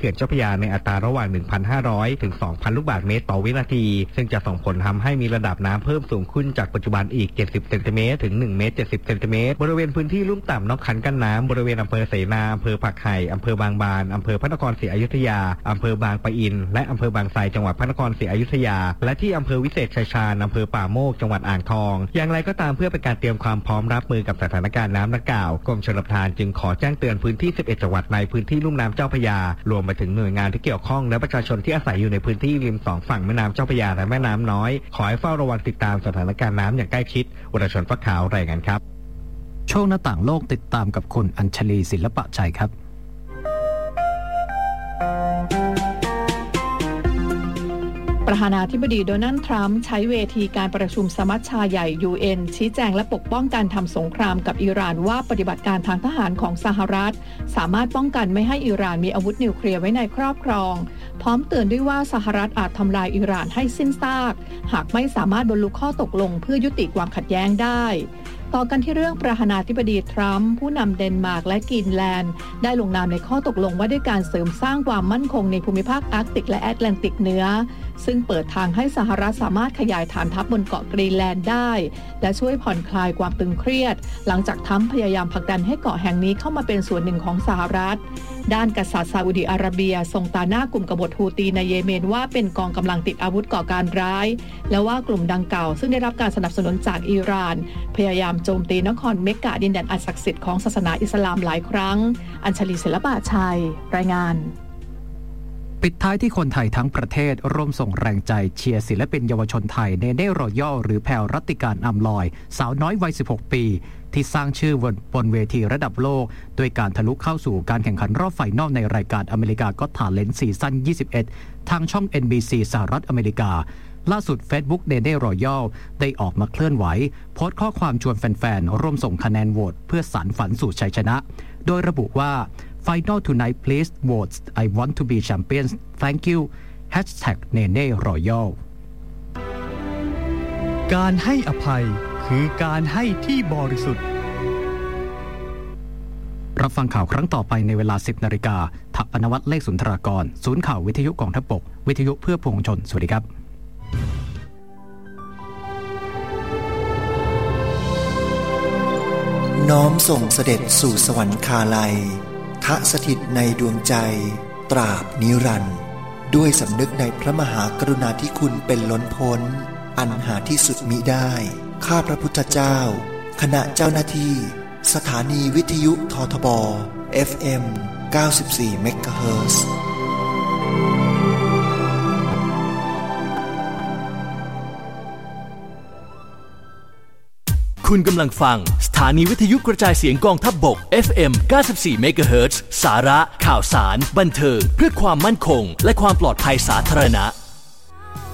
ขื่อนเจ้าพระยาในอัตราระหว่าง 1,500 ถึง 2,000 ลูกบาศก์เมตรต่อวินาทีซึ่งจะส่งผลทำให้มีระดับน้ำเพิ่มสูงขึ้นจากปัจจุบันอีก70เซนติเมตรถึง1เมตร70เซนติเมตรบริเวณพื้นที่ลุ่มต่ำนอกคันกั้นน้ำบริเวณอำเภอเสนาอำเภอผักไห่อำเภอบางบานอำเภอพระนครศรีอยุธยาอำเภอบางปะอินและอำเภอบางไทรจังหวัดพระนครศรีอยุธยาและที่อำเภอวิเศษชัยชาญอำเภอป่าโมกจังหวัดอ่างทองอย่างไรก็ตามเพื่อเป็นการเตรียมความพร้อมรับมือกับสถานการณ์น้ำดังกล่าวกรมชลประทานจึงขอแจ้งเตือนพื้นที่11จังหวัดในพื้นที่ลุ่มน้ำเจ้าพระยารวมไปถึงหน่วยงานที่เกี่ยวข้องและประชาชนที่อาศัยอยู่ในพื้นที่ริม2ฝั่งแม่น้ำเจ้าพระยาและแม่น้ำน้อยขอให้เฝ้าระวังติดตามสถานการณ์น้ำอย่างใกล้ชิดวรชนฟ้าขาวรายงานครับช่วงหน้าต่างโลกติดตามกับคุณอัญชลีศิลปะชัยครับประธานาธิบดีโดนัลด์ทรัมป์ใช้เวทีการประชุมสมัชชาใหญ่ UN ชี้แจงและปกป้องการทำสงครามกับอิหร่านว่าปฏิบัติการทางทหารของสหรัฐสามารถป้องกันไม่ให้อิหร่านมีอาวุธนิวเคลียร์ไว้ในครอบครองพร้อมเตือนด้วยว่าสหรัฐอาจทำลายอิหร่านให้สิ้นซากหากไม่สามารถบรรลุข้อตกลงเพื่อยุติความขัดแย้งได้ต่อกันที่เรื่องประธานาธิบดีทรัมป์ผู้นำเดนมาร์กและกรีนแลนด์ได้ลงนามในข้อตกลงว่าด้วยการเสริมสร้างความมั่นคงในภูมิภาคอาร์กติกและแอตแลนติกเหนือซึ่งเปิดทางให้สหรัฐสามารถขยายฐานทัพบนเกาะกรีนแลนด์ได้และช่วยผ่อนคลายความตึงเครียดหลังจากทรัมป์พยายามผลักดันให้เกาะแห่งนี้เข้ามาเป็นส่วนหนึ่งของสหรัฐด้านกษัตริย์ซาอุดิอาระเบียทรงตาหน้ากลุ่มกบฏฮูตีในเยเมนว่าเป็นกองกำลังติดอาวุธก่อการร้ายและว่ากลุ่มดังกล่าวซึ่งได้รับการสนับสนุนจากอิหร่านพยายามโจมตีนครเมกกะดินแดนอันศักดิ์สิทธิ์ของศาสนาอิสลามหลายครั้งอัญชลีศิลปะชัยรายงานปิดท้ายที่คนไทยทั้งประเทศร่วมส่งแรงใจเชียร์ศิลปินเยาวชนไทยเนเน่รอยัลหรือแพรรัตติการอำลอยสาวน้อยวัย16ปีที่สร้างชื่อบนเวทีระดับโลกด้วยการทะลุเข้าสู่การแข่งขันรอบไฟนอลในรายการอเมริกาก็อต Talent ซีซั่น21ทางช่อง NBC สหรัฐอเมริกาล่าสุด Facebook เนเน่รอยัลได้ออกมาเคลื่อนไหวโพสต์ข้อความชวนแฟนๆร่วมส่งคะแนนโหวตเพื่อสานฝันสู่ชัยชนะโดยระบุว่าFinal tonight please vote I want to be champions thank you #NeneRoyal การให้อภัยคือการให้ที่บริสุทธิ์รับฟังข่าวครั้งต่อไปในเวลา 10 นาฬิกาทัก อนวัตร เลขสุนทรากรศูนย์ข่าววิทยุกองทัพบกวิทยุเพื่อปวงชนสวัสดีครับน้อมส่งเสด็จสู่สวรรคาลัยทะสถิตในดวงใจตราบนิรันดร์ด้วยสำนึกในพระมหากรุณาธิคุณเป็นล้นพ้นอันหาที่สุดมิได้ข้าพระพุทธเจ้าคณะเจ้าหน้าที่สถานีวิทยุททบ FM 94 เมกะเฮิรตซ์คุณกำลังฟังสถานีวิทยุกระจายเสียงกองทัพบก FM 94 เมกะเฮิรตซ์สาระข่าวสารบันเทิงเพื่อความมั่นคงและความปลอดภัยสาธารณะ